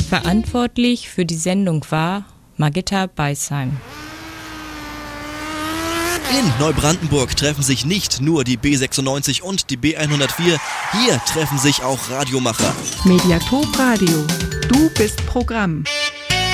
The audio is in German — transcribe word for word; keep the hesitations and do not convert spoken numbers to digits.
Verantwortlich für die Sendung war Margitta Beisheim. In Neubrandenburg treffen sich nicht nur die B sechsundneunzig und die B hundertvier, hier treffen sich auch Radiomacher. Mediator Radio, du bist Programm.